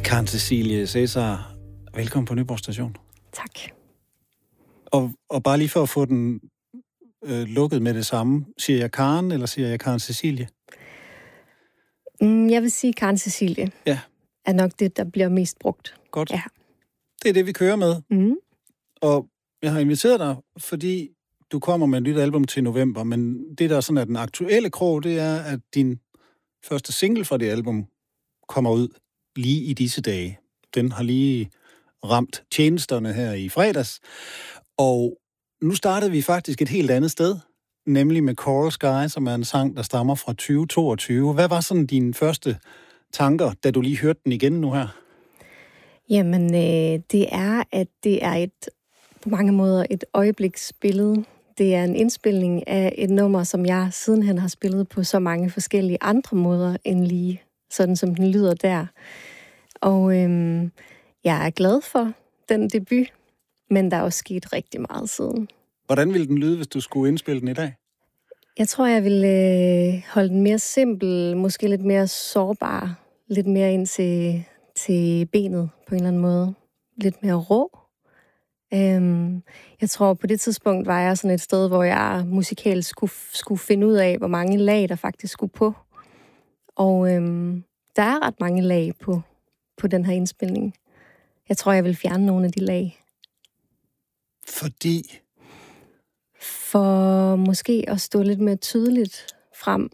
Karen Cecilie Cæsar, velkommen på Nyborg Station. Tak. Og bare lige for at få den lukket med det samme, siger jeg Karen, eller siger jeg Karen Cecilie? Jeg vil sige Karen Cecilie. Ja. Er nok det, der bliver mest brugt. Godt. Ja. Det er det, vi kører med. Mm. Og jeg har inviteret dig, fordi du kommer med et nyt album til november, men det, der sådan er den aktuelle krog, det er, at din første single fra det album kommer ud lige i disse dage. Den har lige ramt tjenesterne her i fredags. Og nu startede vi faktisk et helt andet sted, nemlig med Coral Sky, som er en sang, der stammer fra 2022. Hvad var sådan dine første tanker, da du lige hørte den igen nu her? Jamen, det er på mange måder et øjebliksbillede. Det er en indspilning af et nummer, som jeg sidenhen har spillet på så mange forskellige andre måder, end lige sådan, som den lyder der. Og jeg er glad for den debut, men der er også sket rigtig meget siden. Hvordan ville den lyde, hvis du skulle indspille den i dag? Jeg tror, jeg vil holde den mere simpel, måske lidt mere sårbar, lidt mere ind til benet på en eller anden måde. Lidt mere rå. Jeg tror, på det tidspunkt var jeg sådan et sted, hvor jeg musikalsk skulle finde ud af, hvor mange lag der faktisk skulle på. Og der er ret mange lag på den her indspilning. Jeg tror, jeg vil fjerne nogle af de lag. Fordi? For måske at stå lidt mere tydeligt frem.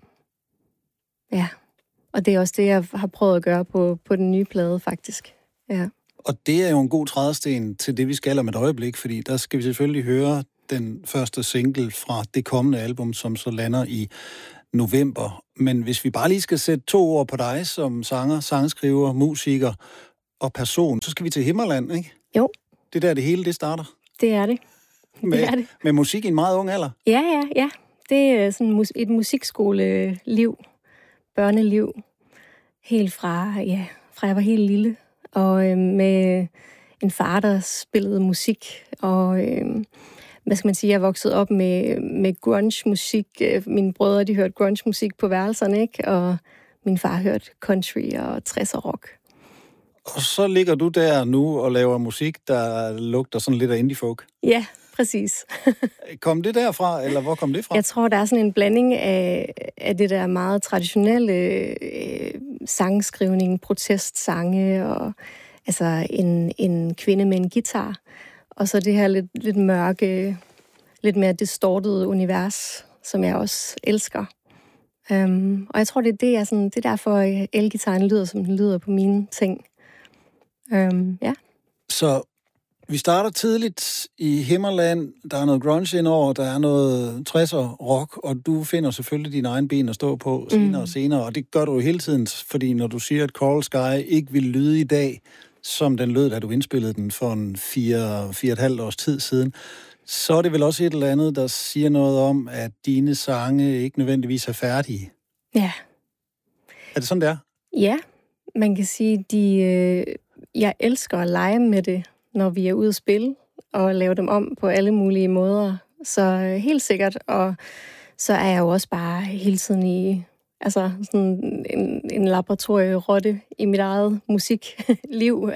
Ja, og det er også det, jeg har prøvet at gøre på den nye plade, faktisk. Ja. Og det er jo en god trædesten til det, vi skal om et øjeblik, fordi der skal vi selvfølgelig høre den første single fra det kommende album, som så lander i november. Men hvis vi bare lige skal sætte 2 ord på dig som sanger, sangskriver, musiker og person, så skal vi til Himmerland, ikke? Jo. Det der, det hele, det starter. Det er det. Med musik i en meget ung alder. Ja. Det er sådan et musikskoleliv, børneliv, helt fra jeg var helt lille. Og med en far, der spillede musik, og hvad skal man sige, jeg voksede op med grunge-musik. Mine brødre, de hørte grunge-musik på værelserne, ikke? Og min far hørte country og 60'er rock. Og så ligger du der nu og laver musik, der lugter sådan lidt af indie-folk. Ja, præcis. Kom det derfra, eller hvor kom det fra? Jeg tror, der er sådan en blanding af det der meget traditionelle sangskrivning, protestsange, og altså en kvinde med en guitar. Og så det her lidt mørke, lidt mere distortede univers, som jeg også elsker. Og jeg tror, det er derfor, elgitaren lyder, som den lyder på mine ting. Ja. Så vi starter tidligt i Himmerland. Der er noget grunge indover, der er noget 60'er rock, og du finder selvfølgelig dine egne ben at stå på senere og senere, og det gør du jo hele tiden, fordi når du siger, at Coral Sky ikke vil lyde i dag, som den lød, da du indspillede den for 4,5 års tid siden, så er det vel også et eller andet, der siger noget om, at dine sange ikke nødvendigvis er færdige. Ja. Er det sådan, det er? Ja, man kan sige, jeg elsker at lege med det, når vi er ude at spille, og lave dem om på alle mulige måder. Så helt sikkert, og så er jeg jo også bare hele tiden i sådan en laboratorierotte i mit eget musikliv,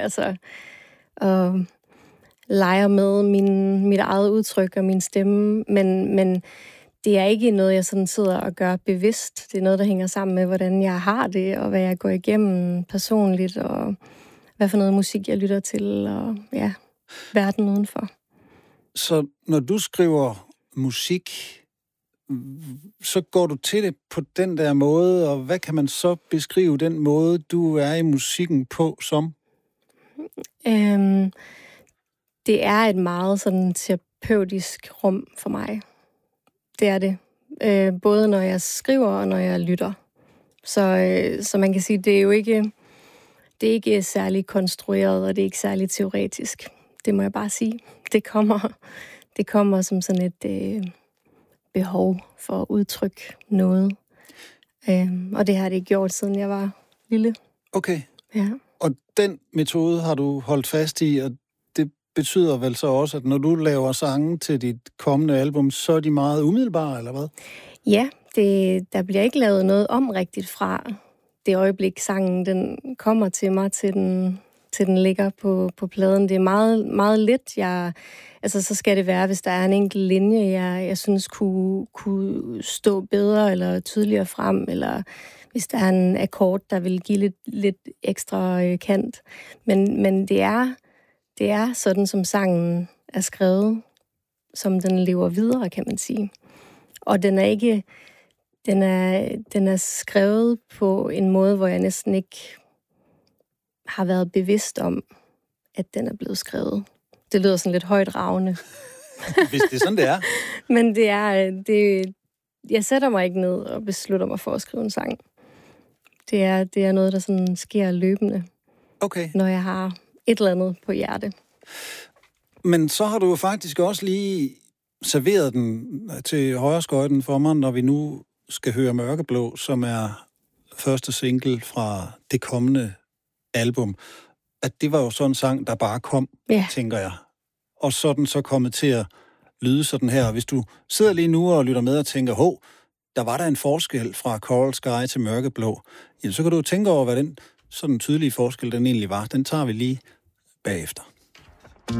og leger med mit eget udtryk og min stemme, men det er ikke noget, jeg sådan sidder og gør bevidst. Det er noget, der hænger sammen med, hvordan jeg har det, og hvad jeg går igennem personligt, og hvad for noget musik jeg lytter til, og ja, verden udenfor. Så når du skriver musik, så går du til det på den der måde, og hvad kan man så beskrive den måde, du er i musikken på som? Det er et meget sådan terapeutisk rum for mig. Det er det. Både når jeg skriver, og når jeg lytter. Så man kan sige, det er ikke særlig konstrueret, og det er ikke særlig teoretisk. Det må jeg bare sige. Det kommer som sådan et behov for at udtrykke noget. Og det har det gjort, siden jeg var lille. Okay. Ja. Og den metode har du holdt fast i, og det betyder vel så også, at når du laver sange til dit kommende album, så er de meget umiddelbare, eller hvad? Ja, der bliver ikke lavet noget om rigtigt fra det øjeblik, sangen den kommer til mig, til den til den ligger på pladen. Det er meget, meget lidt. Så skal det være, hvis der er en enkelt linje, jeg synes kunne stå bedre eller tydeligere frem, eller hvis der er en akkord, der vil give lidt ekstra kant. Men det er sådan, som sangen er skrevet, som den lever videre, kan man sige. Og den er ikke... Den er skrevet på en måde, hvor jeg næsten ikke har været bevidst om, at den er blevet skrevet. Det lyder sådan lidt højt ravende. Hvis det er sådan, det er. Men jeg sætter mig ikke ned og beslutter mig for at skrive en sang. Det er noget, der sådan sker løbende, når jeg har et eller andet på hjerte. Men så har du jo faktisk også lige serveret den til højreskøjten for mig, når vi nu skal høre Mørkeblå, som er første single fra det kommende album. At det var jo sådan en sang, der bare kom, tænker jeg. Og så er den så kommet til at lyde sådan her. Hvis du sidder lige nu og lytter med og tænker, der var der en forskel fra Coral Sky til Mørkeblå, så kan du tænke over, hvad den sådan tydelige forskel, den egentlig var. Den tager vi lige bagefter.